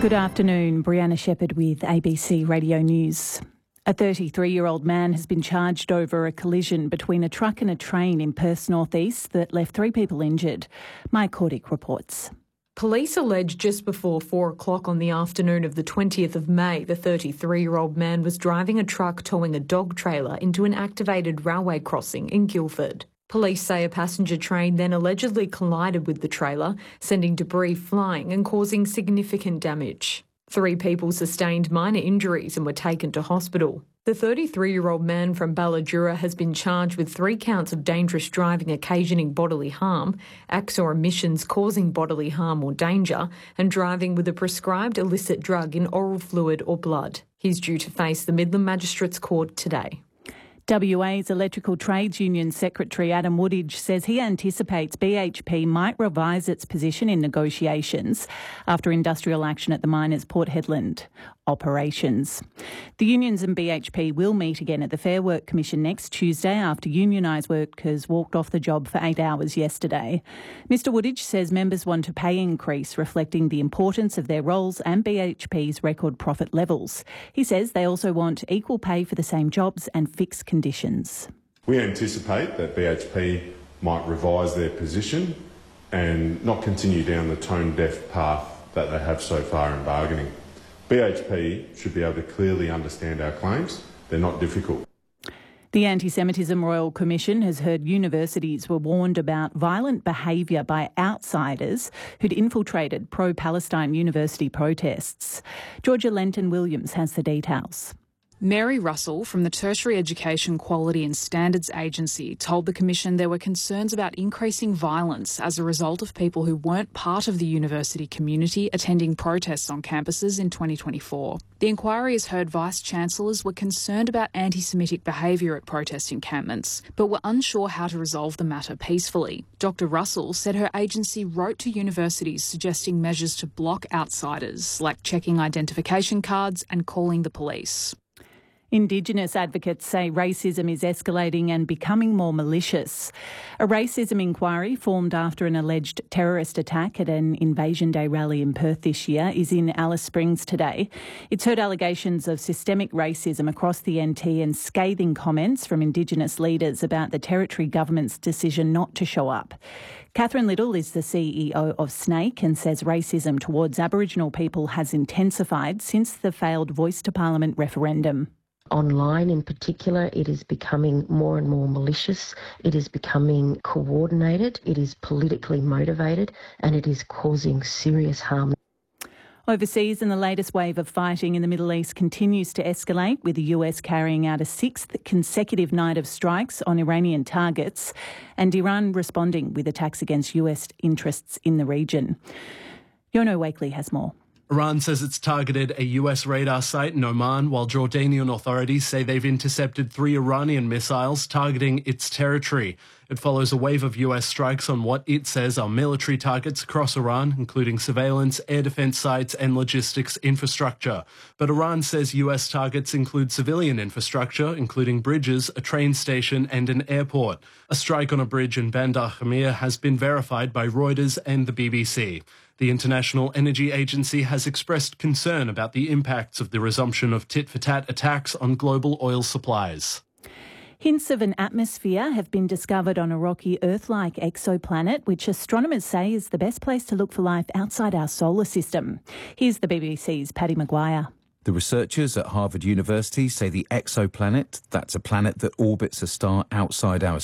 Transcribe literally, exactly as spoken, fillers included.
Good afternoon, Brianna Shepherd with A B C Radio News. A thirty-three-year-old man has been charged over a collision between a truck and a train in Perth's northeast that left three people injured. Mike Cordick reports. Police allege just before four o'clock on the afternoon of the twentieth of May, the thirty-three-year-old man was driving a truck towing a dog trailer into an activated railway crossing in Guildford. Police say a passenger train then allegedly collided with the trailer, sending debris flying and causing significant damage. Three people sustained minor injuries and were taken to hospital. The thirty-three-year-old man from Balladura has been charged with three counts of dangerous driving occasioning bodily harm, acts or omissions causing bodily harm or danger, and driving with a prescribed illicit drug in oral fluid or blood. He's due to face the Midland Magistrates Court today. W A's Electrical Trades Union Secretary Adam Woodidge says he anticipates B H P might revise its position in negotiations after industrial action at the mine's Port Hedland operations. The unions and B H P will meet again at the Fair Work Commission next Tuesday after unionised workers walked off the job for eight hours yesterday. Mister Woodidge says members want a pay increase reflecting the importance of their roles and B H P's record profit levels. He says they also want equal pay for the same jobs and fixed conditions. We anticipate that B H P might revise their position and not continue down the tone-deaf path that they have so far in bargaining. B H P should be able to clearly understand our claims. They're not difficult. The Anti-Semitism Royal Commission has heard universities were warned about violent behaviour by outsiders who'd infiltrated pro-Palestine university protests. Georgia Lenton-Williams has the details. Mary Russell from the Tertiary Education Quality and Standards Agency told the Commission there were concerns about increasing violence as a result of people who weren't part of the university community attending protests on campuses in twenty twenty-four. The inquiry has heard Vice-Chancellors were concerned about anti-Semitic behaviour at protest encampments, but were unsure how to resolve the matter peacefully. Doctor Russell said her agency wrote to universities suggesting measures to block outsiders, like checking identification cards and calling the police. Indigenous advocates say racism is escalating and becoming more malicious. A racism inquiry formed after an alleged terrorist attack at an Invasion Day rally in Perth this year is in Alice Springs today. It's heard allegations of systemic racism across the N T and scathing comments from Indigenous leaders about the Territory Government's decision not to show up. Catherine Little is the C E O of Snake and says racism towards Aboriginal people has intensified since the failed Voice to Parliament referendum. Online in particular, it is becoming more and more malicious, it is becoming coordinated, it is politically motivated, and it is causing serious harm. Overseas, and the latest wave of fighting in the Middle East continues to escalate, with the U S carrying out a sixth consecutive night of strikes on Iranian targets and Iran responding with attacks against U S interests in the region. Yono Wakely has more. Iran says it's targeted a U S radar site in Oman, while Jordanian authorities say they've intercepted three Iranian missiles targeting its territory. It follows a wave of U S strikes on what it says are military targets across Iran, including surveillance, air defense sites and logistics infrastructure. But Iran says U S targets include civilian infrastructure, including bridges, a train station and an airport. A strike on a bridge in Bandar Khamir has been verified by Reuters and the B B C. The International Energy Agency has expressed concern about the impacts of the resumption of tit-for-tat attacks on global oil supplies. Hints of an atmosphere have been discovered on a rocky Earth-like exoplanet, which astronomers say is the best place to look for life outside our solar system. Here's the B B C's Paddy Maguire. The researchers at Harvard University say the exoplanet, that's a planet that orbits a star outside our